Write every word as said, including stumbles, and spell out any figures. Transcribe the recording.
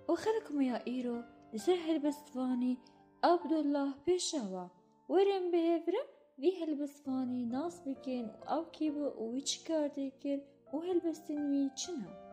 وخلكم يا إيرو لسر هلبستفاني عبدالله بيشاوا ورم بهفرم في هلبستفاني ناس بكين أو كيبو ويش كارديكر وهلبستن ويشنا